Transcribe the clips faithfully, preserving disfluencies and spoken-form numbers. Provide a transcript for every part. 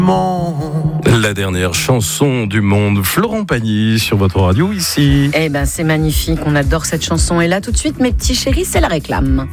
La dernière chanson du monde, Florent Pagny sur votre radio ici. Eh ben c'est magnifique, on adore cette chanson. Et là tout de suite mes petits chéris, c'est la réclame.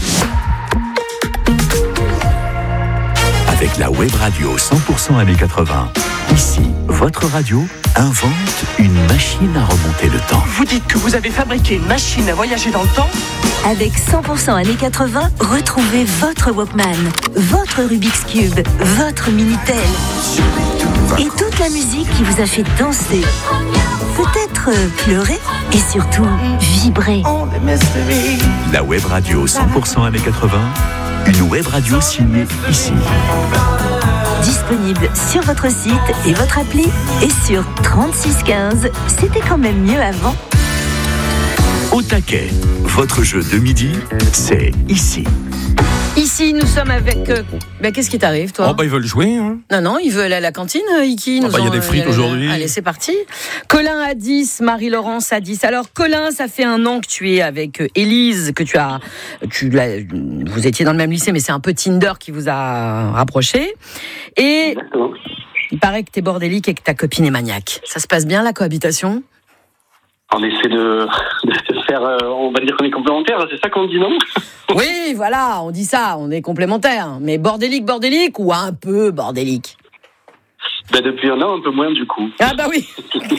Avec la web radio cent pour cent années quatre-vingts, ici, votre radio invente une machine à remonter le temps. Vous dites que vous avez fabriqué une machine à voyager dans le temps ? Avec cent pour cent années quatre-vingts, retrouvez votre Walkman, votre Rubik's Cube, votre Minitel et toute la musique qui vous a fait danser, peut-être pleurer et surtout vibrer. La web radio cent pour cent années quatre-vingts, une web radio signée ici. Disponible sur votre site et votre appli et sur trente-six quinze. C'était quand même mieux avant. Au taquet, votre jeu de midi, c'est ici. Ici, nous sommes avec... Euh, ben, qu'est-ce qui t'arrive, toi ? Oh bah ils veulent jouer. Hein. Non, non, ils veulent aller à la cantine, Iki. Oh bah il y a des frites aujourd'hui. Allez, c'est parti. Colin a dix, Marie-Laurence a dix. Alors, Colin, ça fait un an que tu es avec Élise, que tu as... Tu l'as, vous étiez dans le même lycée, mais c'est un peu Tinder qui vous a rapprochés. Et Exactement. Il paraît que t'es bordélique et que ta copine est maniaque. Ça se passe bien, la cohabitation ? On essaie de, de faire, euh, on va dire qu'on est complémentaires, c'est ça qu'on dit, non ? Oui, voilà, on dit ça, on est complémentaires. Mais bordélique, bordélique ou un peu bordélique ? Ben depuis un an, un peu moins du coup. Ah bah oui.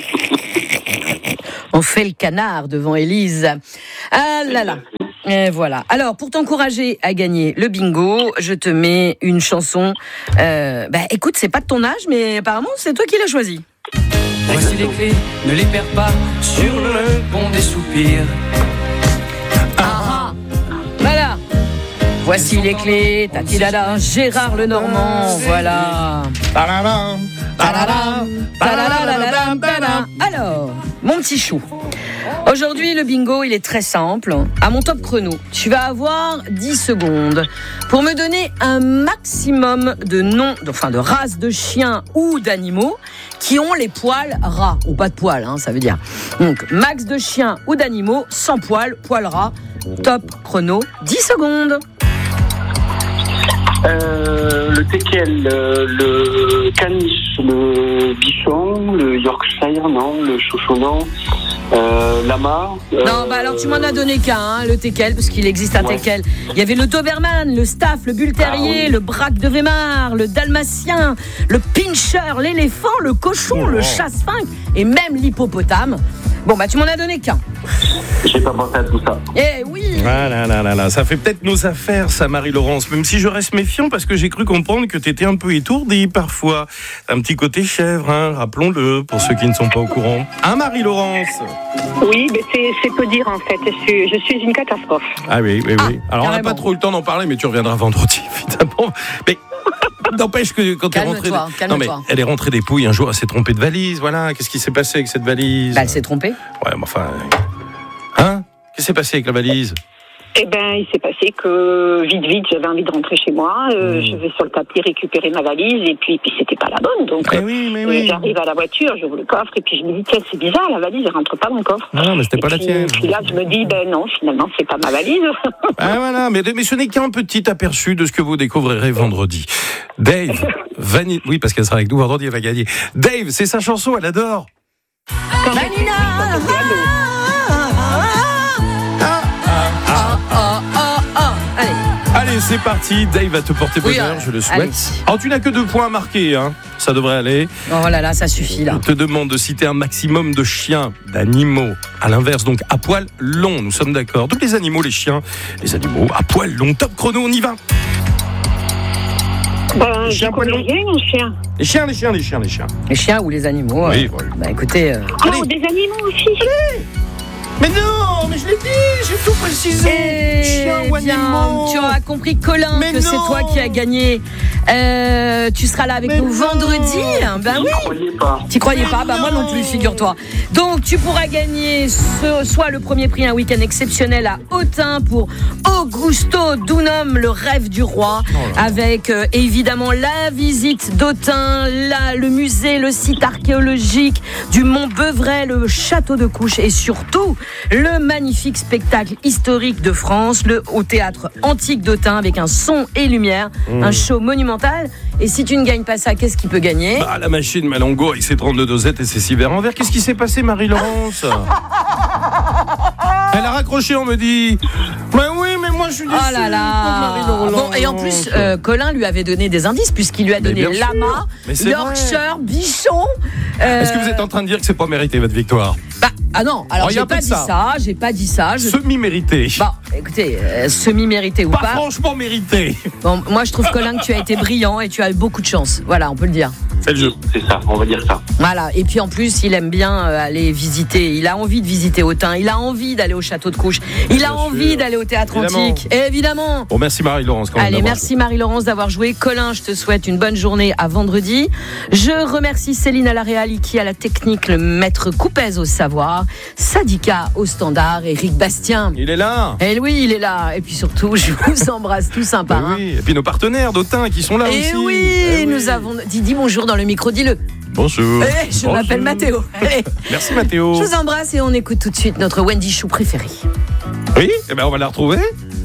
On fait le canard devant Élise. Ah là là. Et voilà. Alors, pour t'encourager à gagner le bingo, je te mets une chanson. Euh, bah écoute, c'est pas de ton âge, mais apparemment, c'est toi qui l'as choisie. Voici les clés, ne les perds pas sur le pont des soupirs. Ah, ah. Voilà. Voici les clés, Tatilala, Gérard Lenormand, voilà. Tadadam, tadadam, tadadam, tadadam. Alors, mon petit chou. Aujourd'hui, le bingo, il est très simple. À mon top chrono, tu vas avoir dix secondes pour me donner un maximum de noms, enfin de races de chiens ou d'animaux qui ont les poils ras, ou pas de poils, hein, ça veut dire. Donc, max de chiens ou d'animaux sans poils, poils ras. Top chrono, dix secondes. Euh, le teckel, le, le caniche, le bichon, le Yorkshire, non, le chouchou, non, euh, lama. Euh, Non, bah alors tu m'en as donné qu'un, hein, le teckel, parce qu'il existe un ouais. teckel. Il y avait le Doberman, le Staff, le Bull Terrier, Ah oui. le Braque de Weimar, le Dalmatien, le Pinscher, l'éléphant, le cochon, Oh. le chat-sphinx et même l'hippopotame. Bon, bah tu m'en as donné qu'un. J'ai pas pensé à tout ça. Eh oui. Ah là là là là, ça fait peut-être nos affaires, ça, Marie-Laurence. Même si je reste méfiant parce que j'ai cru comprendre que t'étais un peu étourdie parfois. Un petit côté chèvre, hein, rappelons-le, pour ceux qui ne sont pas au courant. Hein, Marie-Laurence ? Oui, mais c'est, c'est peu dire en fait. Je suis, je suis une catastrophe. Ah oui, oui, Ah, oui. Alors on n'a carrément. pas trop le temps d'en parler, mais tu reviendras vendredi, évidemment. Mais n'empêche que quand elle est rentrée, Calme-toi, des... non mais calme-toi. elle est rentrée des Pouilles un jour, elle s'est trompée de valise. Voilà, qu'est-ce qui s'est passé avec cette valise ? Bah elle s'est trompée. Ouais, mais enfin, hein ? Qu'est-ce qui s'est passé avec la valise ? Eh ben, il s'est passé que vite, vite, j'avais envie de rentrer chez moi. Euh, Mmh. Je vais sur le tapis récupérer ma valise et puis, puis c'était pas la bonne. Donc, Mais euh, oui, mais euh, oui. j'arrive à la voiture, j'ouvre le coffre et puis je me dis tiens, c'est bizarre, la valise, elle rentre pas dans le coffre. Non, mais c'était Et pas la puis, tienne. Puis là, je me dis ben non, finalement, c'est pas ma valise. Ah voilà, mais, mais ce n'est qu'un petit aperçu de ce que vous découvrirez vendredi. Dave, Vanille, oui, parce qu'elle sera avec nous vendredi, elle va gagner. Dave, c'est sa chanson, elle adore. Vanina. Ah, ah, ah, ah. Allez. Allez, c'est parti. Dave va te porter Oui, bonheur, euh, je le souhaite. allez. Alors, tu n'as que deux points marqués, hein. Ça devrait aller. Oh là là, ça suffit là. Je te demande de citer un maximum de chiens, d'animaux. À l'inverse, donc à poil long, nous sommes d'accord. Tous les animaux, les chiens, les animaux à poil long. Top chrono, on y va. Ben, Chien je connais poilu. rien, mon chien. Les chiens, les chiens, les chiens, les chiens. Les chiens ou les animaux. Oui, euh, voilà. Bah écoutez. euh, Allez. Oh, des animaux aussi. Mais non, mais je l'ai dit, j'ai tout précisé. Eh Chiens ou bien, animaux. tu auras compris, Colin, Mais que c'est non. toi qui as gagné. Euh, tu seras là avec Mais nous non. vendredi. Ben oui. J'y croyais pas. T'y croyais pas? Bah moi non plus, figure-toi. Donc tu pourras gagner ce, soit le premier prix, un week-end exceptionnel à Autun pour Augusto Dunum, le rêve du roi, avec euh, évidemment la visite d'Autun, la, le musée, le site archéologique du Mont Beuvray, le château de Couches et surtout le magnifique spectacle historique de France, le au théâtre antique d'Autun, avec un son et lumière, mmh. un show monumental. Et si tu ne gagnes pas ça, qu'est-ce qui peut gagner ? Bah, la machine Malongo avec ses trente-deux dosettes et ses six verres en verre. Qu'est-ce qui s'est passé, Marie-Laurence ? Elle a raccroché, on me dit. Mais oui, mais moi je suis déçue. Oh là là. Bon, et en plus, euh, Colin lui avait donné des indices puisqu'il lui a donné lama, Yorkshire, bichon. Euh... Est-ce que vous êtes en train de dire que c'est pas mérité votre victoire ? Bah, ah non, alors oh, j'ai pas dit ça. ça, j'ai pas dit ça. Je... Semi-mérité. Bon, écoutez, euh, semi-mérité ou pas. Pas franchement mérité. Bon, moi je trouve, Colin, que tu as été brillant et tu as eu beaucoup de chance. Voilà, on peut le dire. C'est le jeu. C'est ça, on va dire ça. Voilà, et puis en plus, il aime bien aller visiter. Il a envie de visiter Autun. Il a envie d'aller au château de Couches. Il bien a envie sûr. d'aller au théâtre évidemment. antique. Et évidemment. Bon, merci Marie-Laurence. Quand Allez, merci Marie-Laurence d'avoir joué. Colin, je te souhaite une bonne journée à vendredi. Je remercie Céline à la réalité, à la technique, le maître Coupez au savoir, Sadika au standard, Éric Bastien. Il est là. Et oui, il est là. Et puis surtout, je vous embrasse tous un par un. Oui. Et puis nos partenaires d'Autun qui sont là et aussi. Oui, et nous oui, avons. Dis, dis bonjour dans le micro, dis-le. Bonjour. Hey, je Bonjour. m'appelle Mathéo. Allez. Merci Mathéo. Je vous embrasse et on écoute tout de suite notre Wendy Chou préférée. Oui, eh ben on va la retrouver.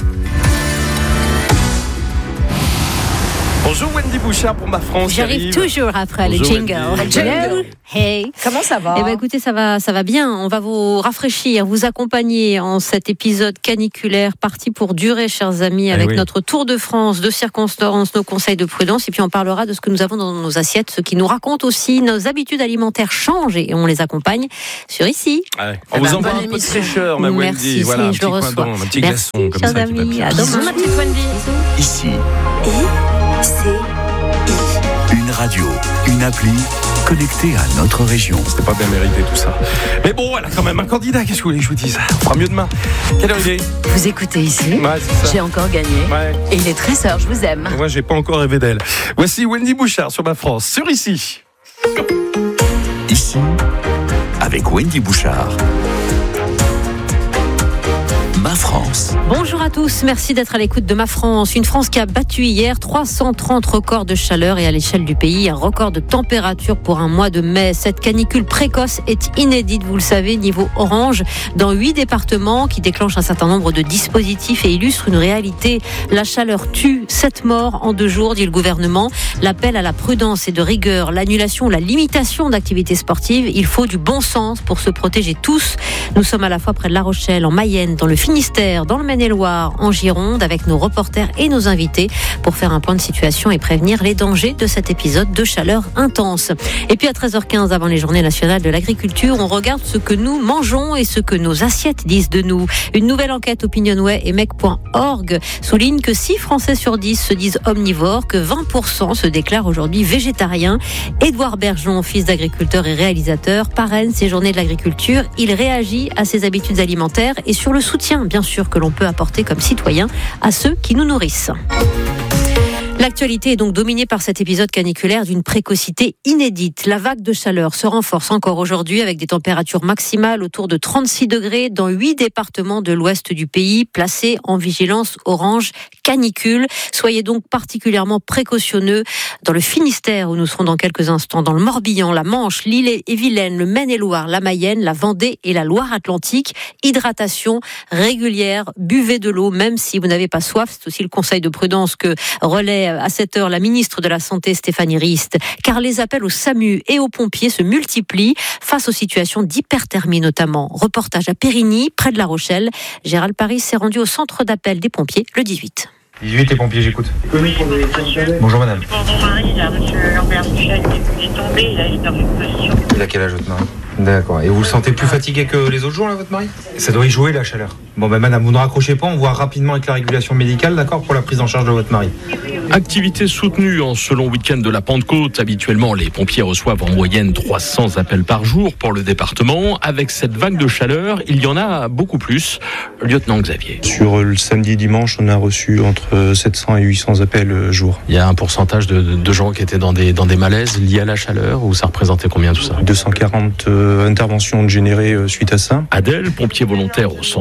Bonjour Wendy Bouchard pour Ma France. J'arrive toujours après Bonjour, le jingle. Le jingle. Hey. Comment ça va ? Eh ben écoutez, ça va, ça va bien. On va vous rafraîchir, vous accompagner en cet épisode caniculaire parti pour durer, chers amis, avec eh oui. notre tour de France de circonstances, nos conseils de prudence, et puis on parlera de ce que nous avons dans nos assiettes, ce qui nous raconte aussi nos habitudes alimentaires changent et on les accompagne sur ici. Ah ouais. On eh vous ben, envoie un peu de fraîcheur, ma Merci, Wendy. Voilà, un je petit le reçois. Don, un petit Merci, glaçon comme chers ça. Amis, à demain, ma petite Wendy. Ici. Et c'est une radio, une appli connectée à notre région. C'était pas bien mérité tout ça. Mais bon, elle a quand même un candidat. Qu'est-ce que vous voulez que je vous dise ? On fera mieux demain. Quelle heure il est ? Vous écoutez ici. Ouais, c'est ça. J'ai encore gagné. Ouais. Et il est treize heures, je vous aime. Moi, j'ai pas encore rêvé d'elle. Voici Wendy Bouchard sur Ma France, sur Ici. Ici, avec Wendy Bouchard. Ma France. Bonjour à tous, merci d'être à l'écoute de Ma France. Une France qui a battu hier trois cent trente records de chaleur et à l'échelle du pays, un record de température pour un mois de mai. Cette canicule précoce est inédite, vous le savez, niveau orange, dans huit départements qui déclenchent un certain nombre de dispositifs et illustrent une réalité. La chaleur tue, sept morts en deux jours, dit le gouvernement. L'appel à la prudence et de rigueur, l'annulation, la limitation d'activités sportives. Il faut du bon sens pour se protéger tous. Nous sommes à la fois près de La Rochelle, en Mayenne, dans le Finistère, dans le Maine-et-Loire, en Gironde, avec nos reporters et nos invités pour faire un point de situation et prévenir les dangers de cet épisode de chaleur intense. Et puis à treize heures quinze, avant les Journées nationales de l'agriculture, on regarde ce que nous mangeons et ce que nos assiettes disent de nous. Une nouvelle enquête Opinionway et mec point org souligne que six Français sur dix se disent omnivores, que vingt pour cent se déclarent aujourd'hui végétariens. Édouard Bergeon, fils d'agriculteur et réalisateur, parraine ces Journées de l'agriculture. Il réagit à ses habitudes alimentaires et sur le soutien, bien sûr, que l'on peut apporter comme citoyen à ceux qui nous nourrissent. L'actualité est donc dominée par cet épisode caniculaire d'une précocité inédite. La vague de chaleur se renforce encore aujourd'hui avec des températures maximales autour de trente-six degrés dans huit départements de l'ouest du pays, placés en vigilance orange canicule. Soyez donc particulièrement précautionneux dans le Finistère où nous serons dans quelques instants, dans le Morbihan, la Manche, l'Ille et Vilaine, le Maine-et-Loire, la Mayenne, la Vendée et la Loire-Atlantique. Hydratation régulière, buvez de l'eau même si vous n'avez pas soif. C'est aussi le conseil de prudence que relaie à cette heure la ministre de la Santé Stéphanie Rist, car les appels au SAMU et aux pompiers se multiplient face aux situations d'hyperthermie notamment. Reportage à Périgny, près de La Rochelle. Gérald Paris s'est rendu au centre d'appel des pompiers le dix-huit. dix-huit, les pompiers, j'écoute. Oui, monsieur. Bonjour madame. Pour mon mari, là, monsieur Lambert Michel, il est tombé, il a une position. Il a quel âge votre mari ? D'accord. Et vous le sentez plus fatigué que les autres jours, là, votre mari ? Ça doit y jouer, la chaleur. Bon, ben madame, vous ne raccrochez pas, on voit rapidement avec la régulation médicale, d'accord, pour la prise en charge de votre mari. Activité soutenue en ce long week-end de la Pentecôte. Habituellement, les pompiers reçoivent en moyenne trois cents appels par jour pour le département. Avec cette vague de chaleur, il y en a beaucoup plus. Lieutenant Xavier. Sur le samedi et dimanche, on a reçu entre sept cents et huit cents appels jour. Il y a un pourcentage de, de gens qui étaient dans des, dans des malaises liés à la chaleur, ou ça représentait combien tout ça ? deux cent quarante euh, interventions générées euh, suite à ça. Adèle, pompier volontaire au centre d'appel,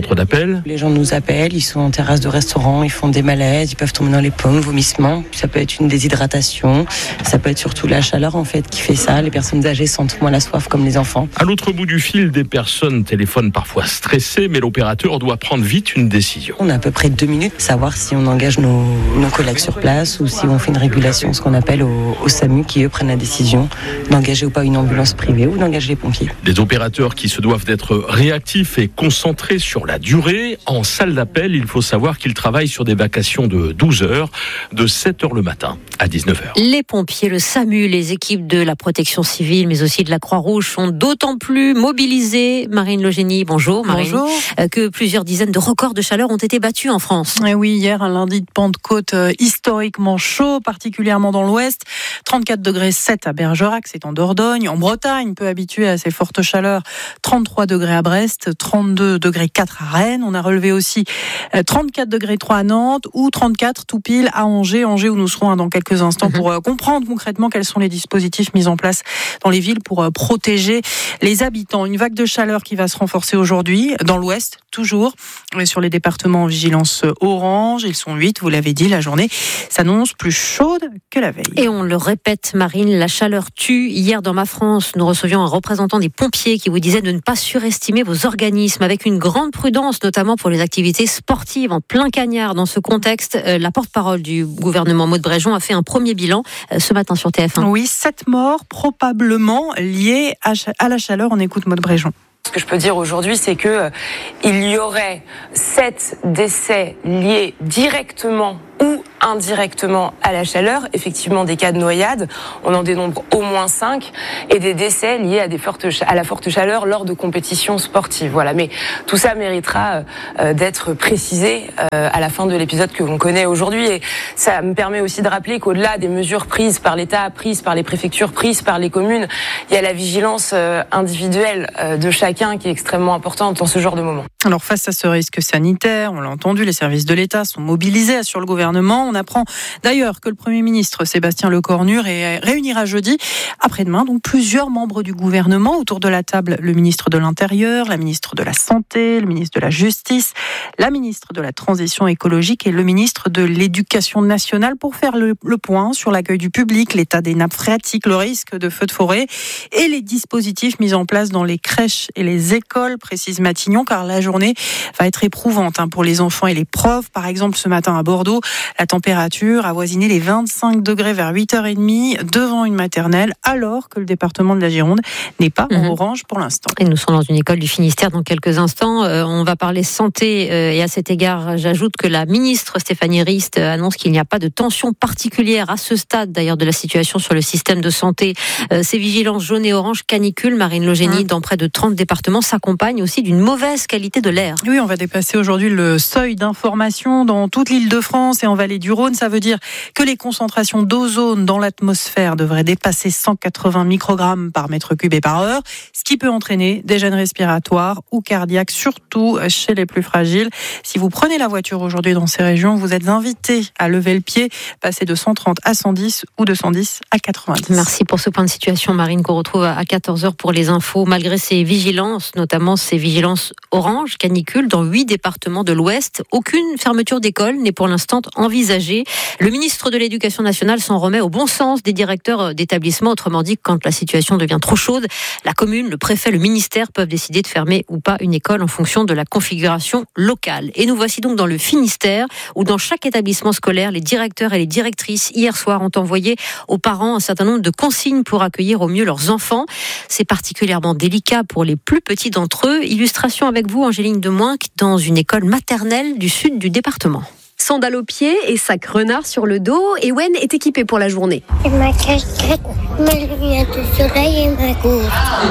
appellent. Les gens nous appellent, ils sont en terrasse de restaurant, ils font des malaises, ils peuvent tomber dans les pommes, vomissements. Ça peut être une déshydratation, ça peut être surtout la chaleur en fait qui fait ça. Les personnes âgées sentent moins la soif comme les enfants. À l'autre bout du fil, des personnes téléphonent parfois stressées, mais l'opérateur doit prendre vite une décision. On a à peu près deux minutes pour savoir si on engage nos, nos collègues sur place ou si on fait une régulation, ce qu'on appelle au, au SAMU, qui eux prennent la décision d'engager ou pas une ambulance privée ou d'engager les pompiers. Des opérateurs qui se doivent d'être réactifs et concentrés sur la durée. En salle d'appel, il faut savoir qu'ils travaillent sur des vacations de douze heures, de sept heures le matin à dix-neuf heures. Les pompiers, le SAMU, les équipes de la protection civile, mais aussi de la Croix-Rouge sont d'autant plus mobilisées. Marine Logénie, bonjour. Marine, bonjour. Que plusieurs dizaines de records de chaleur ont été battus en France. Et oui, hier, un lundi de Pentecôte historiquement chaud, particulièrement dans l'ouest. trente-quatre degrés sept à Bergerac, c'est en Dordogne. En Bretagne, peu habitué à ces fortes chaleurs, trente-trois degrés à Brest, trente-deux degrés quatre à Rennes. On a relevé aussi trente-quatre degrés trois à Nantes ou trente-quatre tout pile à Angers. Angers où nous serons dans quelques instants pour euh, comprendre concrètement quels sont les dispositifs mis en place dans les villes pour euh, protéger les habitants. Une vague de chaleur qui va se renforcer aujourd'hui dans l'ouest, toujours, mais sur les départements en vigilance orange. Ils sont huit, vous l'avez dit, la journée s'annonce plus chaude que la veille. Et on le répète, Marine, la chaleur tue. Hier, dans Ma France, nous recevions un représentant des pompiers qui vous disait de ne pas surestimer vos organismes, avec une grande prudence, notamment pour les activités sportives en plein cagnard. Dans ce contexte, la porte-parole du gouvernement, Maud Bréjon, a fait un premier bilan ce matin sur T F un. Oui, sept morts probablement liées à la chaleur. On écoute Maud Bréjon. Ce que je peux dire aujourd'hui, c'est que euh, il y aurait sept décès liés directement ou indirectement à la chaleur, effectivement des cas de noyade, on en dénombre au moins cinq, et des décès liés à, des fortes, à la forte chaleur lors de compétitions sportives. Voilà. Mais tout ça méritera euh, d'être précisé euh, à la fin de l'épisode que l'on connaît aujourd'hui, et ça me permet aussi de rappeler qu'au-delà des mesures prises par l'État, prises par les préfectures, prises par les communes, il y a la vigilance euh, individuelle euh, de chacun qui est extrêmement importante dans ce genre de moment. Alors face à ce risque sanitaire, on l'a entendu, les services de l'État sont mobilisés sur le gouvernement. On apprend d'ailleurs que le Premier ministre Sébastien Lecornu réunira jeudi, après-demain, donc plusieurs membres du gouvernement autour de la table. Le ministre de l'Intérieur, la ministre de la Santé, le ministre de la Justice, la ministre de la Transition écologique et le ministre de l'Éducation nationale pour faire le, le point sur l'accueil du public, l'état des nappes phréatiques, le risque de feux de forêt et les dispositifs mis en place dans les crèches et les écoles, précise Matignon, car la journée va être éprouvante hein, pour les enfants et les profs. Par exemple, ce matin à Bordeaux, la température avoisinait les vingt-cinq degrés vers huit heures trente devant une maternelle, alors que le département de la Gironde n'est pas mmh. en orange pour l'instant. Et nous sommes dans une école du Finistère dans quelques instants. Euh, on va parler santé euh, et à cet égard, j'ajoute que la ministre Stéphanie Rist annonce qu'il n'y a pas de tension particulière à ce stade d'ailleurs de la situation sur le système de santé. Euh, ces vigilances jaune et orange canicule, Marine Logénie, mmh. dans près de trente départements, s'accompagnent aussi d'une mauvaise qualité de l'air. Oui, on va dépasser aujourd'hui le seuil d'information dans toute l'Île-de-France et en vallée du Rhône. Ça veut dire que les concentrations d'ozone dans l'atmosphère devraient dépasser cent quatre-vingts microgrammes par mètre cube et par heure, ce qui peut entraîner des gènes respiratoires ou cardiaques, surtout chez les plus fragiles. Si vous prenez la voiture aujourd'hui dans ces régions, vous êtes invité à lever le pied, passer de cent trente à cent dix ou de cent dix à quatre-vingt-dix. Merci pour ce point de situation, Marine, qu'on retrouve à quatorze heures pour les infos. Malgré ces vigilances, notamment ces vigilances orange, canicule, dans huit départements de l'Ouest, aucune fermeture d'école n'est pour l'instant envisagée. Le ministre de l'Éducation nationale s'en remet au bon sens des directeurs d'établissements. Autrement dit, quand la situation devient trop chaude, la commune, le préfet, le ministère peuvent décider de fermer ou pas une école en fonction de la configuration locale. Et nous voici donc dans le Finistère, où dans chaque établissement scolaire, les directeurs et les directrices, hier soir, ont envoyé aux parents un certain nombre de consignes pour accueillir au mieux leurs enfants. C'est particulièrement délicat pour les plus petits d'entre eux. Illustration avec vous, Angéline Demoinck, dans une école maternelle du sud du département. Sandales aux pieds et sac renard sur le dos, Ewen est équipée pour la journée. Et ma casquette, ma lumière de soleil et ma gourde.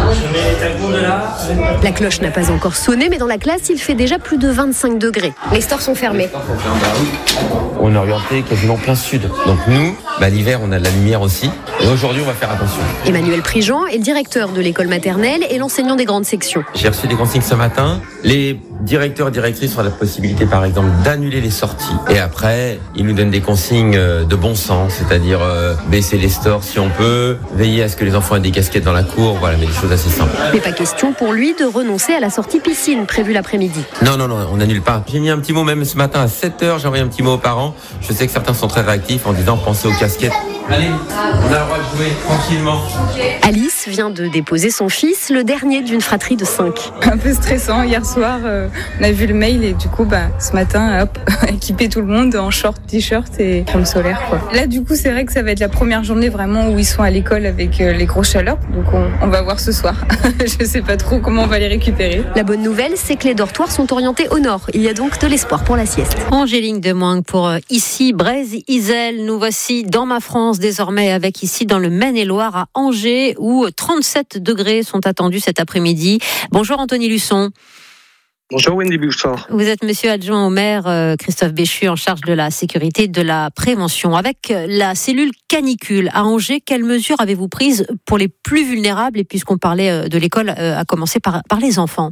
La cloche n'a pas encore sonné, mais dans la classe, il fait déjà plus de vingt-cinq degrés. Les stores sont fermés. On est orienté quasiment plein sud. Donc nous, bah, l'hiver, on a de la lumière aussi. Et aujourd'hui, on va faire attention. Emmanuel Prigent est le directeur de l'école maternelle et l'enseignant des grandes sections. J'ai reçu des consignes ce matin. Les directeurs et directrices ont la possibilité, par exemple, d'annuler les sorties. Et après, ils nous donnent des consignes de bon sens, c'est-à-dire euh, baisser les stores si on peut, veiller à ce que les enfants aient des casquettes dans la cour, voilà, mais des choses assez simples. Mais pas question pour lui de renoncer à la sortie piscine prévue l'après-midi. Non, non, non, on n'annule pas. J'ai mis un petit mot même ce matin à sept heures, j'ai envoyé un petit mot aux parents. Je sais que certains sont très réactifs en disant pensez aux casquettes. Allez, on a le droit de jouer tranquillement. Alice vient de déposer son fils, le dernier d'une fratrie de cinq. Un peu stressant, hier soir, euh, on a vu le mail et du coup, bah, ce matin, hop, équiper tout le monde en short, t-shirt et crème solaire, quoi. Là, du coup, c'est vrai que ça va être la première journée vraiment où ils sont à l'école avec euh, les grosses chaleurs, donc on, on va voir ce soir. Je sais pas trop comment on va les récupérer. La bonne nouvelle, c'est que les dortoirs sont orientés au nord. Il y a donc de l'espoir pour la sieste. Angélique Demoing pour euh, ici, Brésil-Iselle. Nous voici dans ma France désormais avec ici dans le Maine-et-Loire à Angers où trente-sept degrés sont attendus cet après-midi. Bonjour Anthony Luçon. Bonjour Wendy Bouchard. Vous êtes monsieur adjoint au maire euh, Christophe Béchu en charge de la sécurité et de la prévention. Avec la cellule canicule à Angers, quelles mesures avez-vous prises pour les plus vulnérables et puisqu'on parlait de l'école, euh, à commencer par, par les enfants?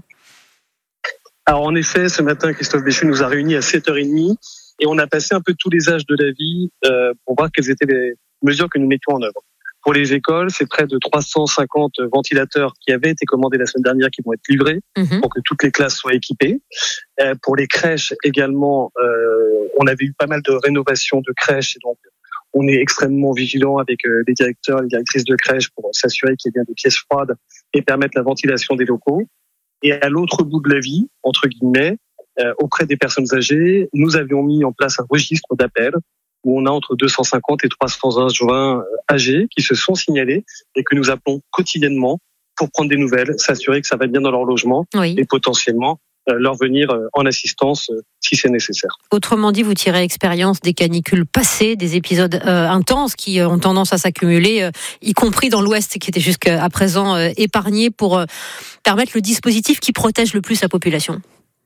Alors en effet, ce matin, Christophe Béchu nous a réunis à sept heures trente et on a passé un peu tous les âges de la vie euh, pour voir quelles étaient les mesures que nous mettions en œuvre. Pour les écoles, c'est près de trois cent cinquante ventilateurs qui avaient été commandés la semaine dernière qui vont être livrés mmh. pour que toutes les classes soient équipées. Euh, pour les crèches également, euh, on avait eu pas mal de rénovations de crèches et donc on est extrêmement vigilant avec euh, les directeurs, les directrices de crèches pour s'assurer qu'il y ait bien des pièces froides et permettre la ventilation des locaux. Et à l'autre bout de la vie, entre guillemets, euh, auprès des personnes âgées, nous avions mis en place un registre d'appels où on a entre deux cent cinquante et trois cents adjoints âgés qui se sont signalés et que nous appelons quotidiennement pour prendre des nouvelles, s'assurer que ça va bien dans leur logement oui. et potentiellement euh, leur venir euh, en assistance euh, si c'est nécessaire. Autrement dit, vous tirez expérience des canicules passées, des épisodes euh, intenses qui euh, ont tendance à s'accumuler, euh, y compris dans l'Ouest qui était jusqu'à présent euh, épargné pour euh, permettre le dispositif qui protège le plus la population.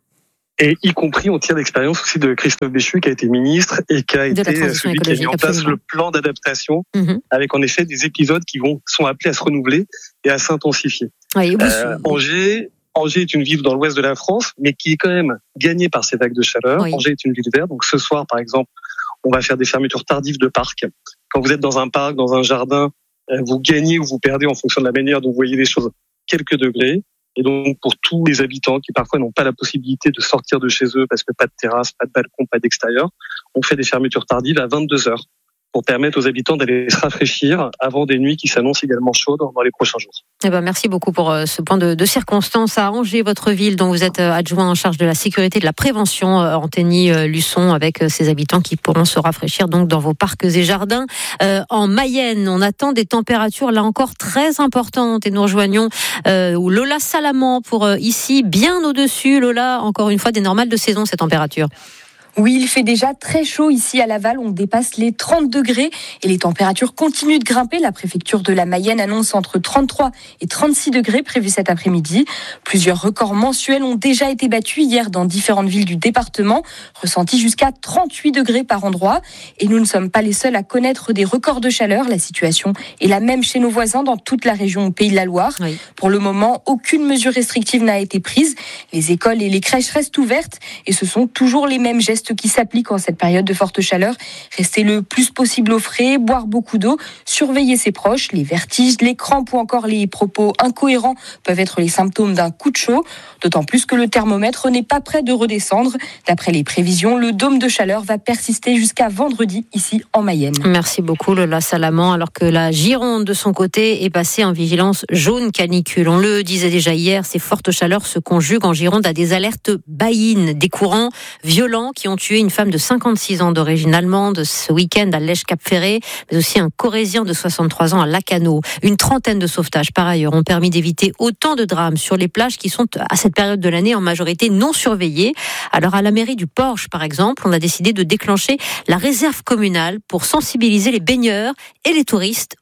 Et y compris, on tire l'expérience aussi de Christophe Béchu, qui a été ministre et qui a été celui qui a mis en place le plan d'adaptation, mmh. avec en effet des épisodes qui vont sont appelés à se renouveler et à s'intensifier. Oui, euh, Angers, Angers est une ville dans l'ouest de la France, mais qui est quand même gagnée par ces vagues de chaleur. Oui. Angers est une ville verte, donc ce soir, par exemple, on va faire des fermetures tardives de parcs. Quand vous êtes dans un parc, dans un jardin, vous gagnez ou vous perdez en fonction de la manière dont vous voyez les choses quelques degrés. Et donc, pour tous les habitants qui parfois n'ont pas la possibilité de sortir de chez eux parce que pas de terrasse, pas de balcon, pas d'extérieur, on fait des fermetures tardives à vingt-deux heures pour permettre aux habitants d'aller se rafraîchir avant des nuits qui s'annoncent également chaudes dans les prochains jours. Eh ben, merci beaucoup pour ce point de, de circonstance à Angers, votre ville dont vous êtes adjoint en charge de la sécurité et de la prévention, Anthony Luçon, avec ces habitants qui pourront se rafraîchir donc dans vos parcs et jardins. Euh, en Mayenne, on attend des températures là encore très importantes et nous rejoignons euh, Lola Salamand pour euh, ici, bien au-dessus, Lola, encore une fois, des normales de saison ces températures. Oui, il fait déjà très chaud ici à Laval, on dépasse les trente degrés et les températures continuent de grimper. La préfecture de la Mayenne annonce entre trente-trois et trente-six degrés prévus cet après-midi. Plusieurs records mensuels ont déjà été battus hier dans différentes villes du département, ressentis jusqu'à trente-huit degrés par endroit. Et nous ne sommes pas les seuls à connaître des records de chaleur. La situation est la même chez nos voisins dans toute la région Pays de la Loire. Oui. Pour le moment, aucune mesure restrictive n'a été prise. Les écoles et les crèches restent ouvertes et ce sont toujours les mêmes gestes qui s'appliquent en cette période de forte chaleur. Rester le plus possible au frais, boire beaucoup d'eau, surveiller ses proches. Les vertiges, les crampes ou encore les propos incohérents peuvent être les symptômes d'un coup de chaud. D'autant plus que le thermomètre n'est pas prêt de redescendre. D'après les prévisions, le dôme de chaleur va persister jusqu'à vendredi ici en Mayenne. Merci beaucoup Lola Salamand. Alors que la Gironde de son côté est passée en vigilance jaune canicule. On le disait déjà hier, ces fortes chaleurs se conjuguent en Gironde à des alertes baïnes, des courants violents qui ont tué une femme de cinquante-six ans d'origine allemande ce week-end à Lèche-Cap-Ferré, mais aussi un Corrézien de soixante-trois ans à Lacanau. Une trentaine de sauvetages, par ailleurs, ont permis d'éviter autant de drames sur les plages qui sont, à cette période de l'année, en majorité non surveillées. Alors, à la mairie du Porche, par exemple, on a décidé de déclencher la réserve communale pour sensibiliser les baigneurs et les touristes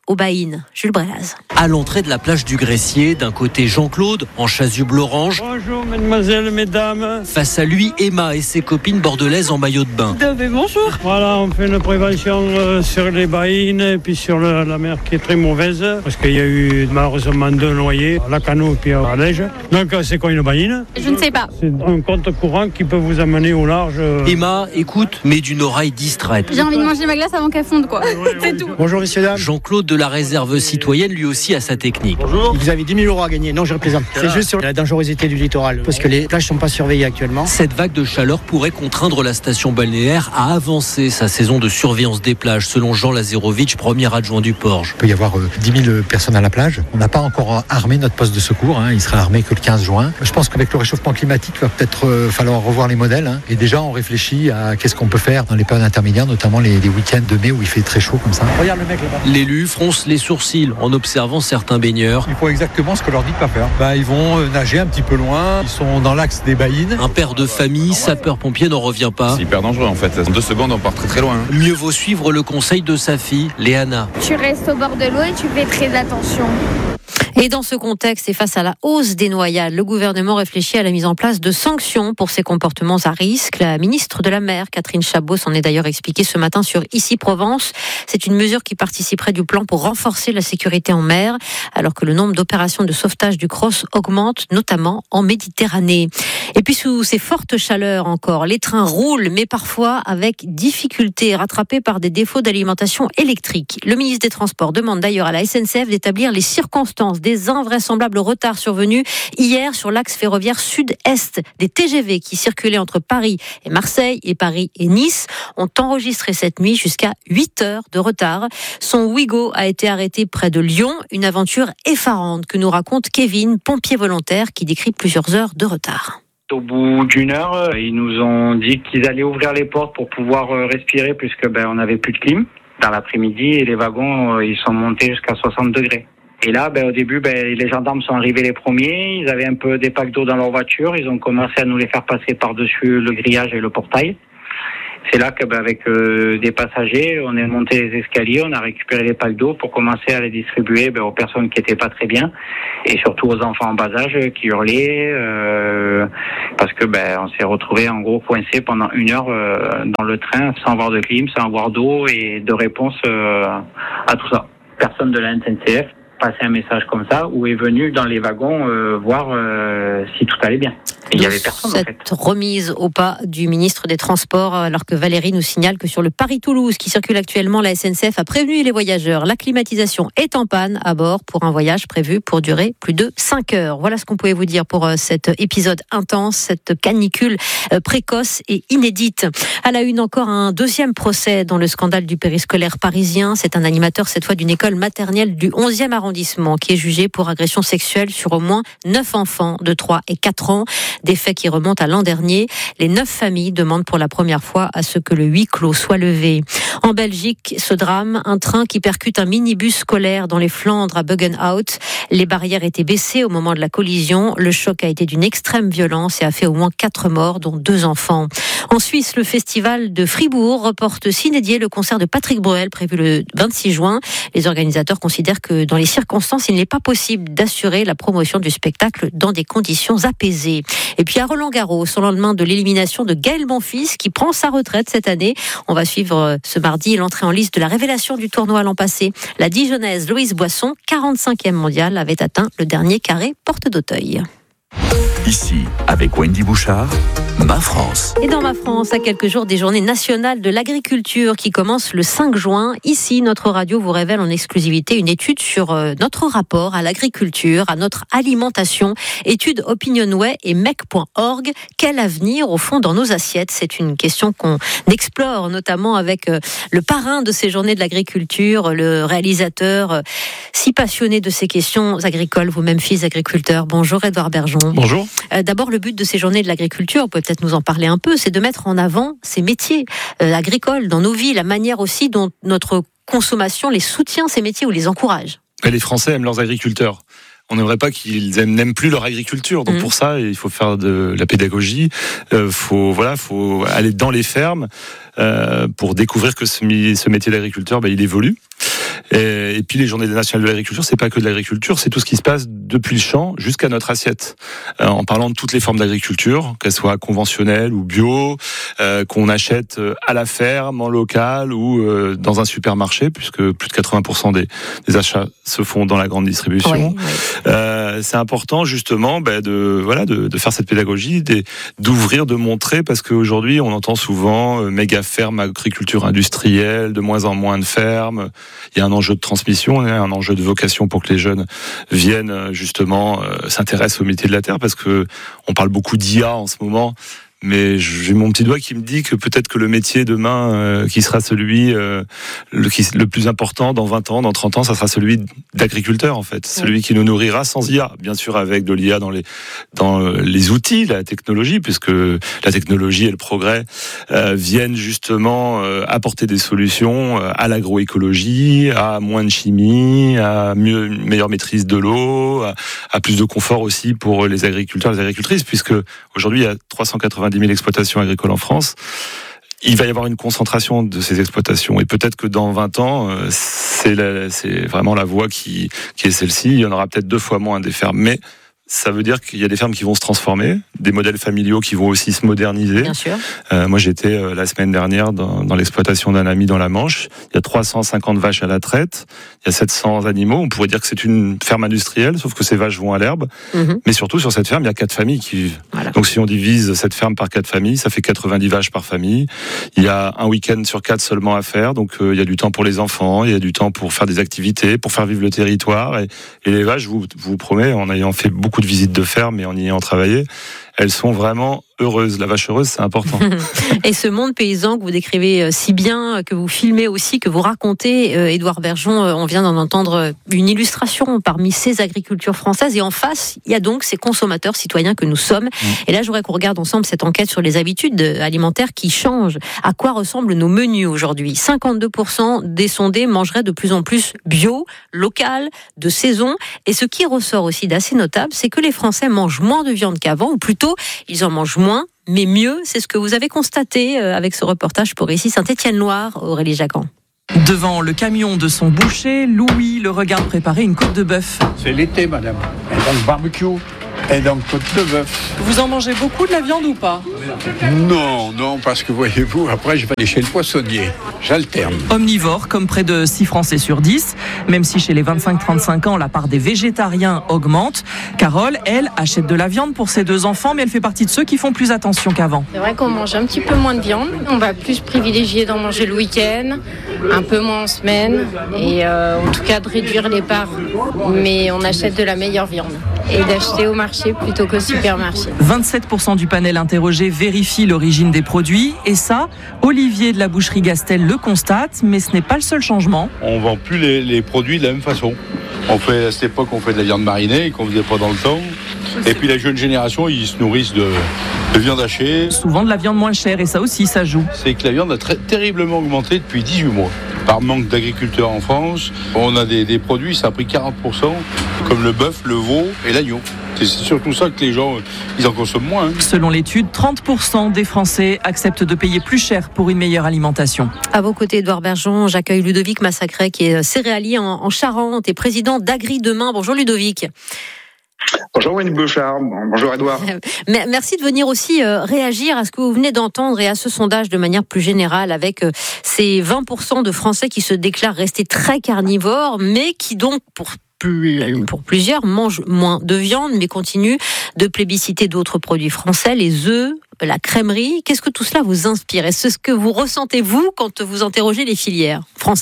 au Baïn. Jules Brelaz. À l'entrée de la plage du Gressier, d'un côté Jean-Claude en chasuble orange. Bonjour mesdemoiselles, mesdames. Face à lui, Emma et ses copines bordelaises en maillot de bain. Bonjour. Voilà, on fait une prévention euh, sur les baïnes et puis sur le, la mer qui est très mauvaise parce qu'il y a eu malheureusement deux noyés, à la Cano et puis à Lège. Donc c'est quoi une baïne? Je ne sais pas. C'est un compte courant qui peut vous amener au large. Euh... Emma écoute, mais d'une oreille distraite. J'ai envie de manger ma glace avant qu'elle fonde, quoi. C'est tout. Bonjour messieurs dames. Jean-Claude de la réserve citoyenne, lui aussi a sa technique. Bonjour. Vous avez dix mille euros à gagner. Non, je représente. C'est juste sur la dangerosité du littoral parce que les plages sont pas surveillées actuellement. Cette vague de chaleur pourrait contraindre la station balnéaire à avancer sa saison de surveillance des plages, selon Jean Lazarovic, premier adjoint du Porge. Il peut y avoir euh, dix mille personnes à la plage. On n'a pas encore armé notre poste de secours. Hein. Il sera armé que le quinze juin. Je pense qu'avec le réchauffement climatique, il va peut-être euh, falloir revoir les modèles. Hein. Et déjà, on réfléchit à qu'est-ce qu'on peut faire dans les périodes intermédiaires, notamment les, les week-ends de mai où il fait très chaud comme ça. Regarde le mec là-bas. L'élu fronce les sourcils en observant certains baigneurs. Ils font exactement ce que leur dit de pas faire. Bah, ils vont euh, nager un petit peu loin. Ils sont dans l'axe des baïnes. Un père de famille, sapeur-pompier, n'en revient pas. C'est hyper dangereux en fait. En deux secondes, on part très très loin. Hein. Mieux vaut suivre le conseil de sa fille, Léana. Tu restes au bord de l'eau et tu fais très attention. Et dans ce contexte et face à la hausse des noyades, le gouvernement réfléchit à la mise en place de sanctions pour ces comportements à risque. La ministre de la Mer, Catherine Chabot, s'en est d'ailleurs expliquée ce matin sur Ici Provence. C'est une mesure qui participerait du plan pour renforcer la sécurité en mer, alors que le nombre d'opérations de sauvetage du Crous augmente, notamment en Méditerranée. Et puis sous ces fortes chaleurs encore, les trains roulent, mais parfois avec difficulté, rattrapés par des défauts d'alimentation électrique. Le ministre des Transports demande d'ailleurs à la S N C F d'établir les circonstances des invraisemblables retards survenus hier sur l'axe ferroviaire sud-est. Des T G V qui circulaient entre Paris et Marseille et Paris et Nice ont enregistré cette nuit jusqu'à huit heures de retard. Son Ouigo a été arrêté près de Lyon, une aventure effarante que nous raconte Kevin, pompier volontaire, qui décrit plusieurs heures de retard. Au bout d'une heure, ils nous ont dit qu'ils allaient ouvrir les portes pour pouvoir respirer puisque ben on n'avait plus de clim dans l'après-midi et les wagons ils sont montés jusqu'à soixante degrés. Et là, ben, au début, ben, les gendarmes sont arrivés les premiers. Ils avaient un peu des packs d'eau dans leur voiture. Ils ont commencé à nous les faire passer par-dessus le grillage et le portail. C'est là qu'avec ben, euh, des passagers, on est monté les escaliers, on a récupéré les packs d'eau pour commencer à les distribuer ben, aux personnes qui étaient pas très bien et surtout aux enfants en bas âge qui hurlaient euh, parce que ben, on s'est retrouvés en gros coincés pendant une heure euh, dans le train sans avoir de clim, sans avoir d'eau et de réponse euh, à tout ça. Personne de la S N C F passer un message comme ça ou est venu dans les wagons euh, voir euh, si tout allait bien. Et il y avait personne Cette en fait. remise au pas du ministre des Transports, alors que Valérie nous signale que sur le Paris-Toulouse qui circule actuellement, la S N C F a prévenu les voyageurs. La climatisation est en panne à bord pour un voyage prévu pour durer plus de cinq heures. Voilà ce qu'on pouvait vous dire pour cet épisode intense, cette canicule précoce et inédite. À la une, encore un deuxième procès dans le scandale du périscolaire parisien. C'est un animateur, cette fois d'une école maternelle du onzième arrondissement, qui est jugé pour agression sexuelle sur au moins neuf enfants de trois et quatre ans. Des faits qui remontent à l'an dernier. Les neuf familles demandent pour la première fois à ce que le huis clos soit levé. En Belgique, ce drame, un train qui percute un minibus scolaire dans les Flandres à Buggenhout. Les barrières étaient baissées au moment de la collision. Le choc a été d'une extrême violence et a fait au moins quatre morts, dont deux enfants. En Suisse, le festival de Fribourg reporte sine die le concert de Patrick Bruel prévu le vingt-six juin. Les organisateurs considèrent que dans les circonstances, il n'est pas possible d'assurer la promotion du spectacle dans des conditions apaisées. Et puis à Roland-Garros, au lendemain de l'élimination de Gaël Monfils, qui prend sa retraite cette année, on va suivre ce mardi l'entrée en liste de la révélation du tournoi l'an passé. La Dijonnaise Louise Boisson, quarante-cinquième mondiale, avait atteint le dernier carré porte d'Auteuil. Ici, avec Wendy Bouchard, Ma France. Et dans Ma France, à quelques jours des journées nationales de l'agriculture qui commencent le cinq juin, ici, notre radio vous révèle en exclusivité une étude sur notre rapport à l'agriculture, à notre alimentation. Étude Opinionway et mec point org. Quel avenir, au fond, dans nos assiettes? C'est une question qu'on explore, notamment avec le parrain de ces journées de l'agriculture, le réalisateur si passionné de ces questions agricoles, vous-même fils d'agriculteur. Bonjour Édouard Bergeon. Bonjour. Euh, d'abord, le but de ces journées de l'agriculture, on peut peut-être nous en parler un peu, c'est de mettre en avant ces métiers euh, agricoles dans nos vies, la manière aussi dont notre consommation les soutient, ces métiers, ou les encourage. Et les Français aiment leurs agriculteurs. On n'aimerait pas qu'ils aiment, n'aiment plus leur agriculture. Donc mmh. pour ça, il faut faire de la pédagogie. Euh, faut voilà, faut aller dans les fermes euh, pour découvrir que ce, ce métier d'agriculteur, bah, il évolue. Et, et puis les journées nationales de l'agriculture, c'est pas que de l'agriculture, c'est tout ce qui se passe depuis le champ jusqu'à notre assiette. Euh, en parlant de toutes les formes d'agriculture, qu'elles soient conventionnelles ou bio, euh, qu'on achète à la ferme, en local ou euh, dans un supermarché, puisque plus de quatre-vingts pour cent des, des achats se font dans la grande distribution. Oui, oui. Euh, c'est important justement bah, de voilà de, de faire cette pédagogie, de, d'ouvrir, de montrer, parce qu'aujourd'hui on entend souvent euh, méga ferme, agriculture industrielle, de moins en moins de fermes. Il y a un enjeu de transmission, un enjeu de vocation pour que les jeunes viennent justement euh, s'intéressent au métier de la terre, parce que on parle beaucoup d'I A en ce moment. Mais j'ai mon petit doigt qui me dit que peut-être que le métier demain, euh, qui sera celui euh, le, qui, le plus important dans vingt ans, dans trente ans, ça sera celui d'agriculteur en fait, celui qui nous nourrira sans I A, bien sûr avec de l'I A dans les dans les outils, la technologie, puisque la technologie et le progrès euh, viennent justement euh, apporter des solutions euh, à l'agroécologie, à moins de chimie, à mieux, une meilleure maîtrise de l'eau, à, à plus de confort aussi pour les agriculteurs, les agricultrices, puisque aujourd'hui il y a trois cent quatre-vingt-dix mille exploitations agricoles en France. Il va y avoir une concentration de ces exploitations et peut-être que dans vingt ans, c'est, la, c'est vraiment la voie qui, qui est celle-ci. Il y en aura peut-être deux fois moins des fermes, mais ça veut dire qu'il y a des fermes qui vont se transformer, des modèles familiaux qui vont aussi se moderniser. Bien sûr. Euh, moi, j'étais euh, la semaine dernière dans, dans l'exploitation d'un ami dans la Manche. Il y a trois cent cinquante vaches à la traite. Il y a sept cents animaux. On pourrait dire que c'est une ferme industrielle, sauf que ces vaches vont à l'herbe. Mm-hmm. Mais surtout, sur cette ferme, il y a quatre familles qui vivent. Voilà. Donc, si on divise cette ferme par quatre familles, ça fait quatre-vingt-dix vaches par famille. Il y a un week-end sur quatre seulement à faire. Donc, euh, il y a du temps pour les enfants, il y a du temps pour faire des activités, pour faire vivre le territoire. Et, et les vaches, je vous, vous promets, en ayant fait beaucoup de visites de ferme et en y ayant travaillé, elles sont vraiment heureuses. La vache heureuse, c'est important. Et ce monde paysan que vous décrivez si bien, que vous filmez aussi, que vous racontez, Édouard Bergeon, on vient d'en entendre une illustration parmi ces agricultures françaises. Et en face, il y a donc ces consommateurs citoyens que nous sommes. Mmh. Et là, je voudrais qu'on regarde ensemble cette enquête sur les habitudes alimentaires qui changent. À quoi ressemblent nos menus aujourd'hui ? cinquante-deux pour cent des sondés mangeraient de plus en plus bio, local, de saison. Et ce qui ressort aussi d'assez notable, c'est que les Français mangent moins de viande qu'avant, ou plutôt, ils en mangent moins, mais mieux. C'est ce que vous avez constaté avec ce reportage pour ici Saint-Étienne-Loire, Aurélie Jacquan. Devant le camion de son boucher, Louis le regarde préparer une côte de bœuf. C'est l'été, madame. Et donc barbecue. Et donc côte de bœuf. Vous en mangez beaucoup de la viande ou pas ? Non, non, parce que voyez-vous, après je vais aller chez le poissonnier. J'alterne. Omnivore, comme près de six Français sur dix, même si chez les vingt-cinq trente-cinq ans, la part des végétariens augmente. Carole, elle, achète de la viande pour ses deux enfants, mais elle fait partie de ceux qui font plus attention qu'avant. C'est vrai qu'on mange un petit peu moins de viande. On va plus privilégier d'en manger le week-end, un peu moins en semaine, et euh, en tout cas de réduire les parts. Mais on achète de la meilleure viande et d'acheter au marché plutôt qu'au supermarché. vingt-sept pour cent du panel interrogé vérifie l'origine des produits. Et ça, Olivier de la boucherie Gastel le constate, mais ce n'est pas le seul changement. On ne vend plus les, les produits de la même façon. On fait, à cette époque, on fait de la viande marinée qu'on ne faisait pas dans le temps. Et puis la jeune génération, ils se nourrissent de, de viande hachée. Souvent de la viande moins chère, et ça aussi, ça joue. C'est que la viande a très, terriblement augmenté depuis dix-huit mois. Par manque d'agriculteurs en France, on a des, des produits, ça a pris quarante pour cent, comme le bœuf, le veau et l'agneau. C'est surtout ça que les gens, ils en consomment moins. Hein. Selon l'étude, trente pour cent des Français acceptent de payer plus cher pour une meilleure alimentation. À vos côtés, Édouard Bergeon, j'accueille Ludovic Massacret, qui est céréalier en, en Charente et président d'Agri Demain. Bonjour Ludovic. Bonjour Wendy Bouchard, bonjour Edouard. Merci de venir aussi euh, réagir à ce que vous venez d'entendre et à ce sondage de manière plus générale, avec euh, ces vingt pour cent de Français qui se déclarent rester très carnivores, mais qui donc, pour pour plusieurs, mangent moins de viande, mais continuent de plébisciter d'autres produits français, les œufs, la crèmerie. Qu'est-ce que tout cela vous inspire ? Est-ce ce que vous ressentez, vous, quand vous interrogez les filières françaises ?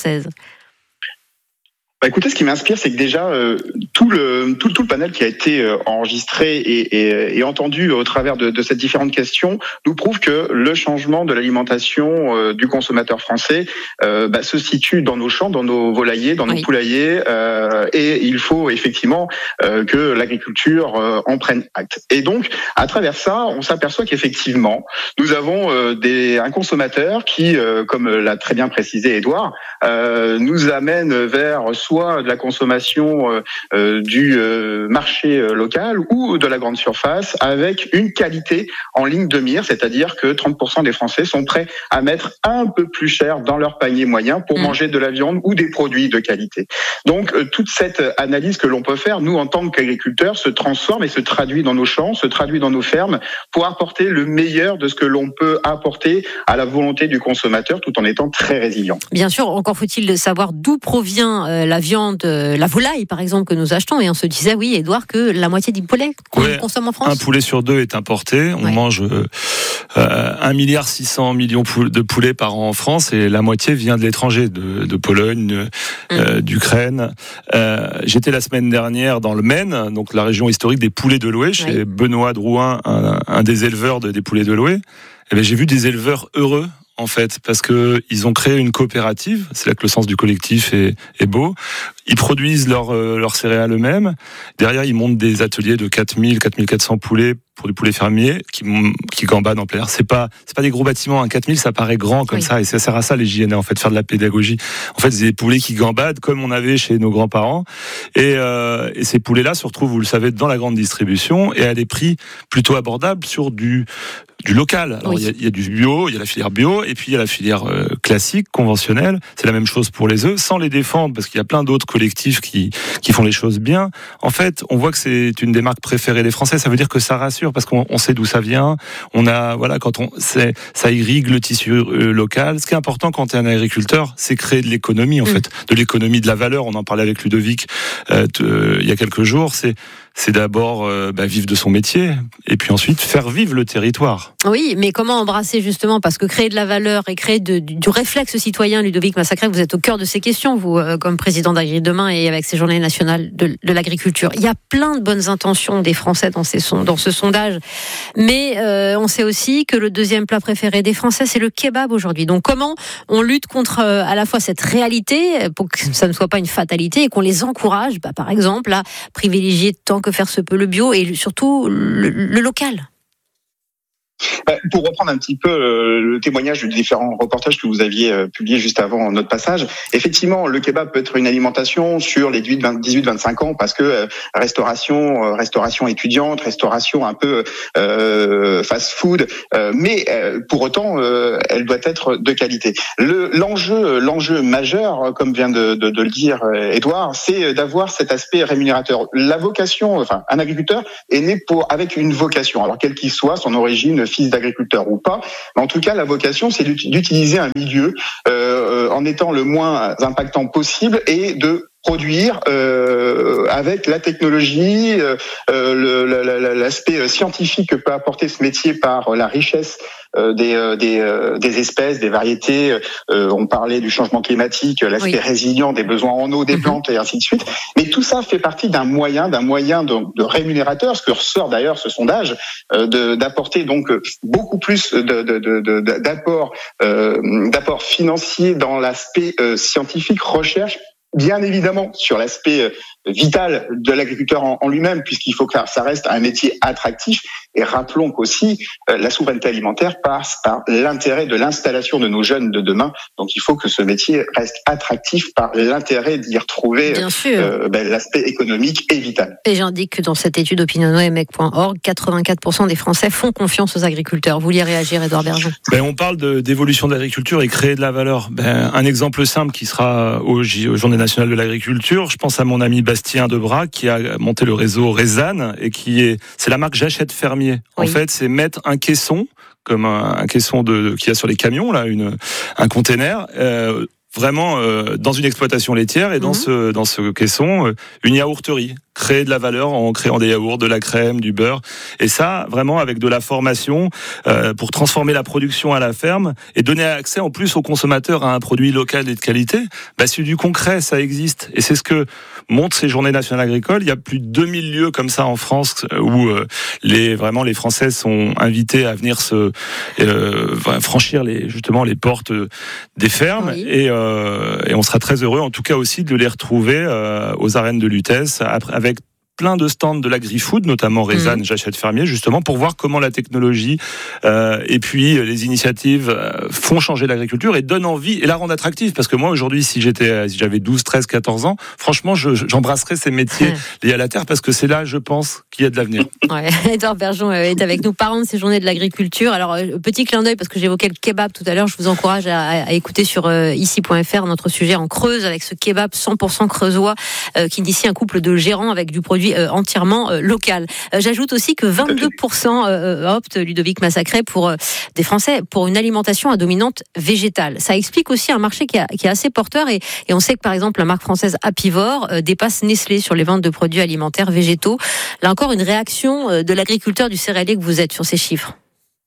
Bah écoutez, ce qui m'inspire, c'est que déjà euh, tout le tout, tout le panel qui a été euh, enregistré et, et, et entendu au travers de, de ces différentes questions nous prouve que le changement de l'alimentation euh, du consommateur français euh, bah, se situe dans nos champs, dans nos volaillers, dans nos oui. poulaillers, euh, et il faut effectivement euh, que l'agriculture euh, en prenne acte. Et donc, à travers ça, on s'aperçoit qu'effectivement, nous avons euh, des un consommateur qui, euh, comme l'a très bien précisé Édouard, euh, nous amène vers soit de la consommation euh, euh, du euh, marché local ou de la grande surface, avec une qualité en ligne de mire, c'est-à-dire que trente pour cent des Français sont prêts à mettre un peu plus cher dans leur panier moyen pour mmh. manger de la viande ou des produits de qualité. Donc euh, toute cette analyse que l'on peut faire, nous en tant qu'agriculteurs, se transforme et se traduit dans nos champs, se traduit dans nos fermes pour apporter le meilleur de ce que l'on peut apporter à la volonté du consommateur tout en étant très résilient. Bien sûr, encore faut-il savoir d'où provient euh, la viande, euh, la volaille par exemple que nous achetons, et on se disait oui Édouard que la moitié du poulet qu'on ouais, consomme en France. Un poulet sur deux est importé, on ouais. mange euh, un milliard six cents millions de poulets par an en France et la moitié vient de l'étranger, de, de Pologne, euh, mmh. d'Ukraine. Euh, j'étais la semaine dernière dans le Maine, donc la région historique des poulets de Loué, chez ouais. Benoît Drouin, un, un des éleveurs de, des poulets de Loué. Et bien, j'ai vu des éleveurs heureux, en fait, parce que ils ont créé une coopérative. C'est là que le sens du collectif est, est beau. Ils produisent leurs euh, leurs céréales eux-mêmes. Derrière, ils montent des ateliers de quatre mille, quatre mille quatre cents poulets pour du poulet fermier qui qui gambadent en plein air. C'est pas c'est pas des gros bâtiments. Un quatre mille, ça paraît grand comme oui. ça, et ça sert à ça les J N A, en fait, faire de la pédagogie. En fait, c'est des poulets qui gambadent comme on avait chez nos grands-parents. Et, euh, et ces poulets-là se retrouvent, vous le savez, dans la grande distribution et à des prix plutôt abordables sur du du local. Alors il oui. y, y a du bio, il y a la filière bio, et puis il y a la filière euh, classique, conventionnelle. C'est la même chose pour les œufs, sans les défendre, parce qu'il y a plein d'autres collectifs qui qui font les choses bien. En fait, on voit que c'est une des marques préférées des Français. Ça veut dire que ça rassure, parce qu'on on sait d'où ça vient. On a voilà, quand on c'est ça irrigue le tissu euh, local. Ce qui est important quand tu es un agriculteur, c'est créer de l'économie, en mmh. fait, de l'économie de la valeur. On en parlait avec Ludovic euh, euh, il y a quelques jours. C'est c'est d'abord euh, bah, vivre de son métier, et puis ensuite faire vivre le territoire. Oui, mais comment embrasser justement, parce que créer de la valeur et créer de, du, du réflexe citoyen, Ludovic Massacret, vous êtes au cœur de ces questions, vous, euh, comme président d'Agri Demain et avec ces journées nationales de, de l'agriculture. Il y a plein de bonnes intentions des Français dans, ces son, dans ce sondage, mais euh, on sait aussi que le deuxième plat préféré des Français, c'est le kebab aujourd'hui. Donc comment on lutte contre euh, à la fois cette réalité, pour que ça ne soit pas une fatalité, et qu'on les encourage, bah, par exemple, à privilégier tant que faire se peut le bio et surtout le, le local? Pour reprendre un petit peu le témoignage de différents reportages que vous aviez publiés juste avant notre passage, effectivement, le kebab peut être une alimentation sur les dix-huit vingt-cinq ans, parce que restauration, restauration étudiante, restauration un peu euh, fast-food, euh, mais euh, pour autant, euh, elle doit être de qualité. Le, l'enjeu, l'enjeu majeur, comme vient de, de, de le dire Édouard, c'est d'avoir cet aspect rémunérateur. La vocation, enfin, un agriculteur est né pour avec une vocation, alors quel qu'il soit, son origine, fils d'agriculteur ou pas, mais en tout cas la vocation c'est d'utiliser un milieu euh, en étant le moins impactant possible et de produire euh, avec la technologie, euh, le, l'aspect scientifique que peut apporter ce métier par la richesse euh, des, des, des espèces, des variétés. Euh, on parlait du changement climatique, l'aspect oui. résilient des besoins en eau des plantes et ainsi de suite. Mais tout ça fait partie d'un moyen, d'un moyen de, de rémunérateur, ce que ressort d'ailleurs ce sondage, euh, de, d'apporter donc beaucoup plus de, de, de, de, d'apports, euh, d'apports financiers dans l'aspect euh, scientifique, recherche. Bien évidemment, sur l'aspect vital de l'agriculteur en, en lui-même, puisqu'il faut que ça reste un métier attractif. Et rappelons qu'aussi, euh, la souveraineté alimentaire passe par l'intérêt de l'installation de nos jeunes de demain. Donc il faut que ce métier reste attractif par l'intérêt d'y retrouver euh, ben, l'aspect économique et vital. Et j'indique que dans cette étude opinionway-mec point org, quatre-vingt-quatre pour cent des Français font confiance aux agriculteurs. Vous vouliez réagir, Édouard Bergeon? Ben, on parle de, d'évolution de l'agriculture et créer de la valeur. Ben, un exemple simple qui sera aux, aux Journées nationales de l'agriculture, je pense à mon ami Bastien Debras qui a monté le réseau Rézanne et qui est, c'est la marque J'achète fermier. En oui. fait, c'est mettre un caisson, comme un, un caisson de, qu'il y a sur les camions, là, une, un container, euh, vraiment euh, dans une exploitation laitière et dans mmh. ce dans ce caisson, euh, une yaourterie. Créer de la valeur en créant des yaourts, de la crème, du beurre. Et ça, vraiment avec de la formation euh, pour transformer la production à la ferme et donner accès en plus aux consommateurs à un produit local et de qualité. Bah, c'est du concret, ça existe. Et c'est ce que montrent ces journées nationales agricoles. Il y a plus de deux mille lieux comme ça en France où euh, les vraiment les Français sont invités à venir se euh, franchir les justement les portes des fermes. Oui. Et, euh, et on sera très heureux, en tout cas aussi, de les retrouver euh, aux arènes de Lutèce après, avec plein de stands de l'agri-food, notamment Rézanne, mmh. J'achète fermier, justement, pour voir comment la technologie euh, et puis les initiatives euh, font changer l'agriculture et donnent envie et la rendent attractive. Parce que moi, aujourd'hui, si j'étais, si j'avais douze, treize, quatorze ans, franchement, je, j'embrasserais ces métiers liés à la terre parce que c'est là, je pense, qu'il y a de l'avenir. Ouais. Édouard Bergeon est avec nous, parent de ces journées de l'agriculture. Alors, petit clin d'œil, parce que j'évoquais le kebab tout à l'heure, je vous encourage à, à écouter sur euh, ici point f r notre sujet en Creuse avec ce kebab cent pour cent creusois euh, qui initie un couple de gérants avec du produit euh, entièrement euh, local. Euh, j'ajoute aussi que vingt-deux pour cent euh, optent, Ludovic Massacré, pour euh, des Français pour une alimentation à dominante végétale. Ça explique aussi un marché qui, a, qui est assez porteur et, et on sait que par exemple la marque française Apivore euh, dépasse Nestlé sur les ventes de produits alimentaires végétaux. Là encore, une réaction euh, de l'agriculteur du céréalier que vous êtes sur ces chiffres.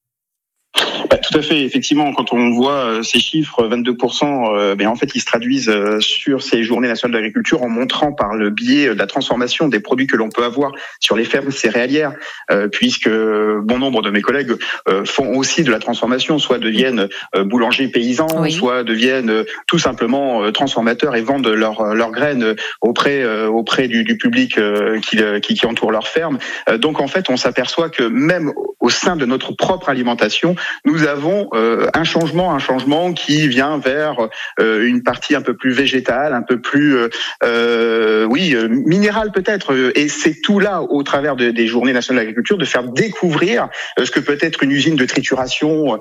Bah, tout à fait, effectivement, quand on voit ces chiffres, vingt-deux pour cent, euh, ben, en fait, ils se traduisent sur ces journées nationales d'agriculture en montrant par le biais de la transformation des produits que l'on peut avoir sur les fermes céréalières, euh, puisque bon nombre de mes collègues euh, font aussi de la transformation, soit deviennent euh, boulangers paysans, oui. soit deviennent euh, tout simplement euh, transformateurs et vendent leurs leurs graines auprès euh, auprès du, du public euh, qui, qui qui entoure leur ferme. Euh, donc en fait, on s'aperçoit que même au sein de notre propre alimentation, nous avons euh, un changement, un changement qui vient vers euh, une partie un peu plus végétale, un peu plus, euh, euh, oui, euh, minérale peut-être. Et c'est tout là, au travers de, des Journées nationales de l'agriculture, de faire découvrir euh, ce que peut être une usine de trituration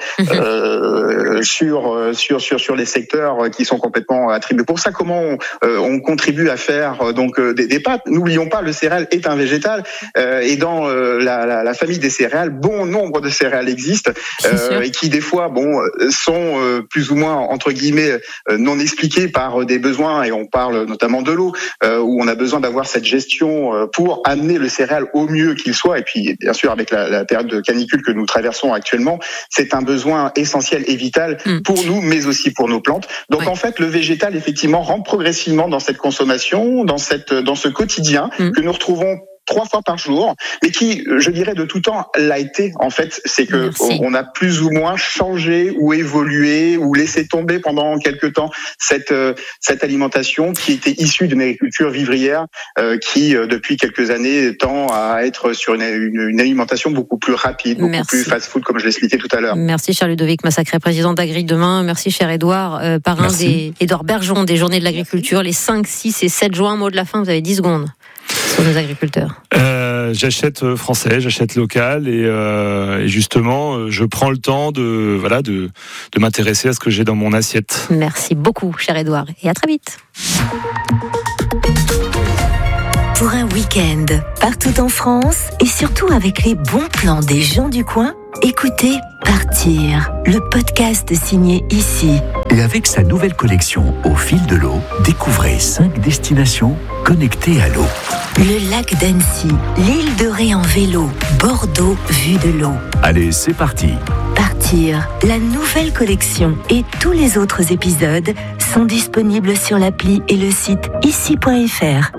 euh, sur sur sur sur les secteurs qui sont complètement attribués. Pour ça, comment on, euh, on contribue à faire euh, donc euh, des, des pâtes. N'oublions pas, le céréale est un végétal euh, et dans euh, la, la, la famille des céréales, bon nombre de céréales existent. Euh, et qui des fois bon sont euh, plus ou moins entre guillemets euh, non expliqués par euh, des besoins, et on parle notamment de l'eau euh, où on a besoin d'avoir cette gestion euh, pour amener le céréal au mieux qu'il soit. Et puis bien sûr avec la, la période de canicule que nous traversons actuellement, c'est un besoin essentiel et vital mmh. pour nous, mais aussi pour nos plantes. Donc ouais. en fait le végétal effectivement rentre progressivement dans cette consommation, dans cette dans ce quotidien mmh. que nous retrouvons trois fois par jour, mais qui, je dirais, de tout temps l'a été. En fait, c'est que Merci. on a plus ou moins changé ou évolué ou laissé tomber pendant quelques temps cette cette alimentation qui était issue d'une agriculture vivrière euh, qui, depuis quelques années, tend à être sur une, une, une alimentation beaucoup plus rapide, beaucoup Merci. plus fast-food, comme je l'expliquais tout à l'heure. Merci, cher Ludovic Massacré, président d'Agri Demain. Merci, cher Édouard, euh, parrain Merci. des Édouard Bergeon des Journées de l'agriculture, les cinq, six et sept juin. Mot de la fin, vous avez dix secondes. Sur nos agriculteurs. Euh, j'achète français, j'achète local et, euh, et justement, je prends le temps de voilà de de m'intéresser à ce que j'ai dans mon assiette. Merci beaucoup, cher Édouard, et à très vite. Pour un week-end partout en France et surtout avec les bons plans des gens du coin, écoutez Partir, le podcast signé Ici. Et avec sa nouvelle collection Au fil de l'eau, découvrez cinq destinations connectées à l'eau. Le lac d'Annecy, l'île de Ré en vélo, Bordeaux vue de l'eau. Allez, c'est parti. Partir, la nouvelle collection et tous les autres épisodes sont disponibles sur l'appli et le site ici point f r.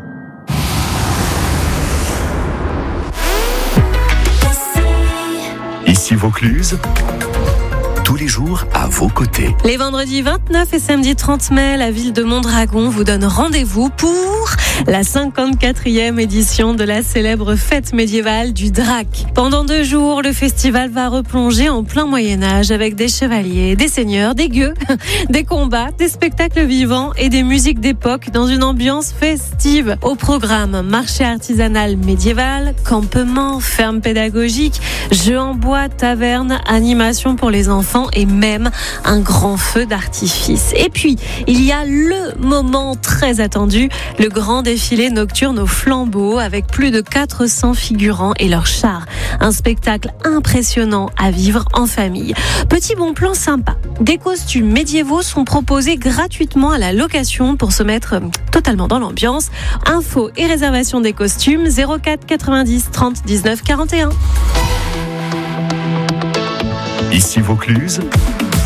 Ici Vaucluse, tous les jours à vos côtés. Les vendredis vingt-neuf et samedi trente mai, la ville de Mondragon vous donne rendez-vous pour la cinquante-quatrième édition de la célèbre fête médiévale du Drac. Pendant deux jours, le festival va replonger en plein Moyen-Âge avec des chevaliers, des seigneurs, des gueux, des combats, des spectacles vivants et des musiques d'époque dans une ambiance festive. Au programme, marché artisanal médiéval, campement, ferme pédagogique, jeux en bois, taverne, animation pour les enfants et même un grand feu d'artifice. Et puis, il y a le moment très attendu, le grand défilé nocturne aux flambeaux avec plus de quatre cents figurants et leurs chars. Un spectacle impressionnant à vivre en famille. Petit bon plan sympa. Des costumes médiévaux sont proposés gratuitement à la location pour se mettre totalement dans l'ambiance. Infos et réservation des costumes zéro quatre quatre-vingt-dix trente dix-neuf quarante et un. Ici Vaucluse,